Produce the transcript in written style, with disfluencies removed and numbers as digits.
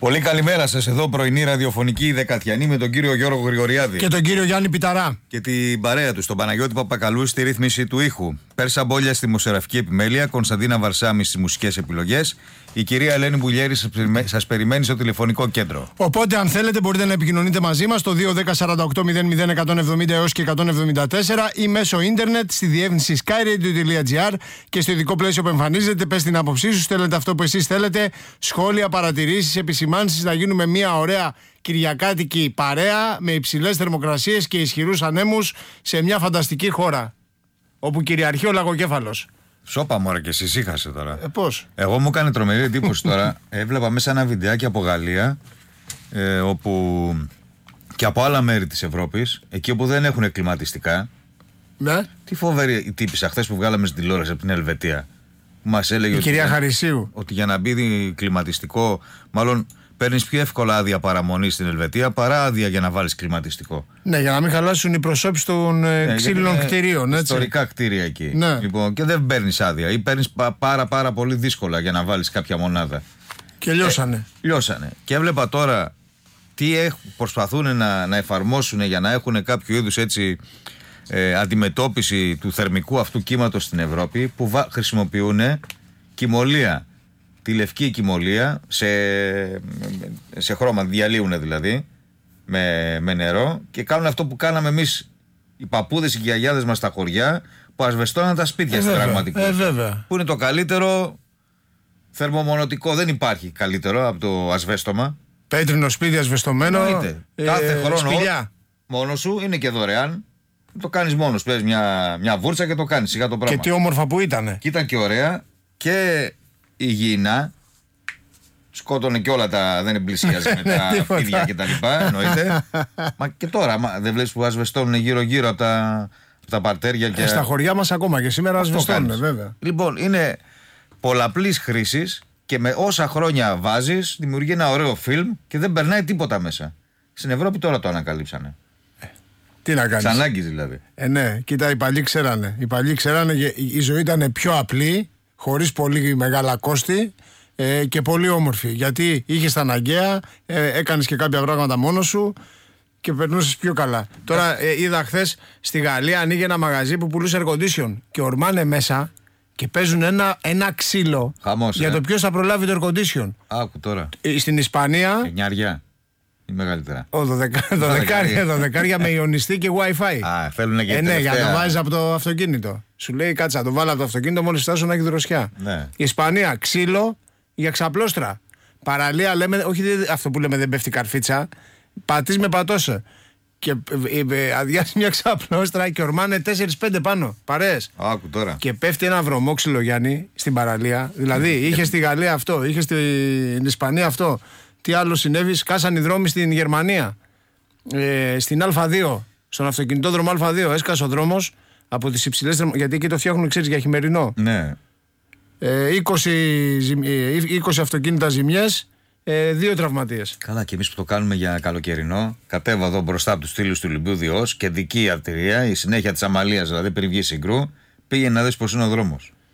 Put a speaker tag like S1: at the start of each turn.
S1: Πολύ καλημέρα σας, εδώ πρωινή ραδιοφωνική δεκατιανή με τον κύριο Γιώργο Γρηγοριάδη
S2: και τον κύριο Γιάννη Πιταρά
S1: και την παρέα του, τον Παναγιώτη Παπακαλού στη ρύθμιση του ήχου, Πέρσα Μπόλια στη δημοσιογραφική επιμέλεια, Κωνσταντίνα Βαρσάμι στις μουσικές επιλογές. Η κυρία Ελένη Μπουλιέρη σας περιμένει στο τηλεφωνικό κέντρο.
S2: Οπότε, αν θέλετε, μπορείτε να επικοινωνείτε μαζί μας στο 210-48-00-170 έως και 174 ή μέσω ίντερνετ στη διεύθυνση skyradio.gr και στο ειδικό πλαίσιο που εμφανίζεται. Πες την άποψή σου, στέλνετε αυτό που εσείς θέλετε. Σχόλια, παρατηρήσεις, επισημάνσεις. Να γίνουμε μια ωραία κυριακάτικη παρέα με υψηλές θερμοκρασίες και ισχυρούς ανέμους σε μια φανταστική χώρα όπου κυριαρχεί ο λαγοκέφαλος.
S1: Σώπα μωρέ και εσύ είχασε τώρα.
S2: Πώς?
S1: Εγώ μου έκανε τρομερή εντύπωση τώρα. Έβλεπα μέσα ένα βιντεάκι από Γαλλία, όπου και από άλλα μέρη της Ευρώπης, εκεί όπου δεν έχουν κλιματιστικά.
S2: Ναι.
S1: Τι φοβερή η τύπισσα χθες που βγάλαμε στην τηλεόραση από την Ελβετία. Μας έλεγε
S2: η κυρία Χαρισίου.
S1: Ότι για να μπει κλιματιστικό, μάλλον παίρνεις πιο εύκολα άδεια παραμονή στην Ελβετία παρά άδεια για να βάλεις κλιματιστικό.
S2: Ναι, για να μην χαλάσουν οι προσώπεις των ξύλινων κτηρίων.
S1: Ιστορικά κτίρια εκεί.
S2: Ναι.
S1: Λοιπόν, και δεν παίρνεις άδεια ή παίρνεις πάρα πολύ δύσκολα για να βάλεις κάποια μονάδα.
S2: Και λιώσανε.
S1: Λιώσανε. Και έβλεπα τώρα τι προσπαθούν να εφαρμόσουν για να έχουν κάποιο είδους έτσι αντιμετώπιση του θερμικού αυτού κύματος στην Ευρώπη, που χρησιμοποιούν κυμολία. Τη λευκή κυμολία σε χρώμα, διαλύουν δηλαδή με νερό και κάνουν αυτό που κάναμε εμείς οι παππούδες, οι γιαγιάδες μας στα χωριά, που ασβεστώναν τα σπίτια στην πραγματικότητα. Που είναι το καλύτερο θερμομονωτικό, δεν υπάρχει καλύτερο από το ασβέστομα.
S2: Πέτρινο σπίτι ασβεστωμένο.
S1: Κάθε χρόνο
S2: σπηλιά.
S1: Μόνος σου, είναι και δωρεάν. Το κάνεις μόνος, παίρνεις μια βούρτσα και το κάνεις σιγά το πράγμα.
S2: Και τι όμορφα που ήτανε.
S1: Και ήταν και ωραία και υγιεινά. Σκότωνε και όλα τα. Δεν εμπλησίαζε με τα φίδια και τα λοιπά. Εννοείται. Μα και τώρα, δεν βλέπεις που ασβεστώνουν γύρω-γύρω από τα παρτέρια και.
S2: Στα χωριά μας ακόμα και σήμερα ασβεστώνουν, βέβαια.
S1: Λοιπόν, είναι πολλαπλής χρήσης και με όσα χρόνια βάζεις, δημιουργεί ένα ωραίο φιλμ και δεν περνάει τίποτα μέσα. Στην Ευρώπη τώρα το ανακαλύψανε.
S2: Τι να κάνεις.
S1: Σαν ανάγκη δηλαδή.
S2: Ναι, κοίτα, οι παλιοί ξέρανε. Οι παλιοί ξέρανε, η ζωή ήταν πιο απλή, χωρίς πολύ μεγάλα κόστη και πολύ όμορφη. Γιατί είχες τα αναγκαία, έκανες και κάποια πράγματα μόνος σου και περνούσες πιο καλά. Τώρα είδα χθες στη Γαλλία ανοίγει ένα μαγαζί που πουλούσε air condition και ορμάνε μέσα και παίζουν ένα ξύλο.
S1: Χαμός,
S2: για το ποιος θα προλάβει το air condition.
S1: Άκου τώρα.
S2: Στην Ισπανία.
S1: Εννιάρια. Η μεγαλύτερα.
S2: Δωδεκάρια με ιονιστή και Wi-Fi.
S1: Θέλουν και
S2: ναι, για να το βάζεις από το αυτοκίνητο. Σου λέει κάτσε να το βάλω από το αυτοκίνητο μόλις φτάσω να έχει δροσιά.
S1: Ναι.
S2: Η Ισπανία ξύλο για ξαπλώστρα. Παραλία λέμε, όχι αυτό που λέμε δεν πέφτει καρφίτσα. Πατείς με πατώσε. Και αδειάζει μια ξαπλώστρα και ορμάνε 4-5 πάνω. Παρέες.
S1: Άκου τώρα.
S2: Και πέφτει ένα βρωμόξυλο, Γιάννη, στην παραλία. Δηλαδή είχε στη Γαλλία αυτό, είχε στην Ισπανία αυτό. Τι άλλο συνέβη, σκάσαν οι δρόμοι στην Γερμανία. Στην Α2, στον αυτοκινητόδρομο Α2, έσκασε ο δρόμος από τις υψηλές γιατί εκεί το φτιάχνουν, ξέρεις, για χειμερινό.
S1: Ναι.
S2: 20 αυτοκίνητα ζημιές, 2 τραυματίες.
S1: Καλά, και εμείς που το κάνουμε για καλοκαιρινό, κατέβα εδώ μπροστά από τους στήλους του Λιμπιού Διός, κεντρική αρτηρία, η συνέχεια της Αμαλίας, δηλαδή πριν βγει Συγκρού, πήγαινε να δεις πως είναι ο δρόμος.